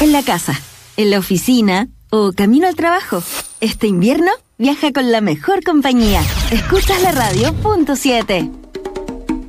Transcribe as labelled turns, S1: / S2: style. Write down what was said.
S1: en la casa, en la oficina o camino al trabajo. Este invierno, viaja con la mejor compañía. Escuchas la radio, punto 7.